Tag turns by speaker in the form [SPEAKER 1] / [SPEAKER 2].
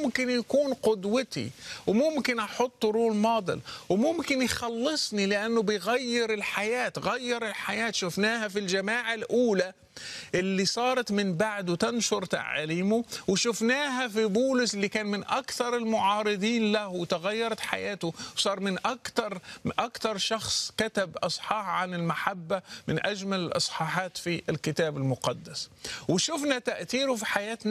[SPEAKER 1] وممكن يكون قدوتي، وممكن أحطه رول موديل، وممكن يخلصني لأنه بيغير الحياة. غير الحياة، شفناها في الجماعة الأولى اللي صارت من بعده تنشر تعاليمه، وشفناها في بولس اللي كان من أكثر المعارضين له وتغيرت حياته، وصار من أكثر شخص كتب أصحاح عن المحبة، من أجمل الأصحاحات في الكتاب المقدس. وشفنا تأثيره في حياتنا